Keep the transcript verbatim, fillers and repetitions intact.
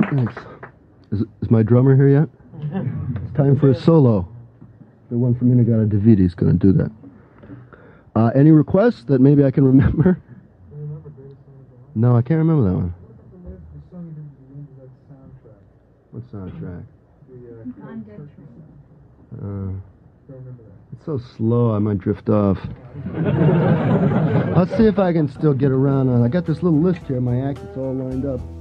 Thanks. Is, is my drummer here yet? It's time for a solo. The one from In-A-Gadda-Da-Vida is going to do that. Uh, any requests that maybe I can remember? No, I can't remember that one. What soundtrack? Uh, it's so slow, I might drift off. Let's see if I can still get around on. I got this little list here, my act, it's all lined up.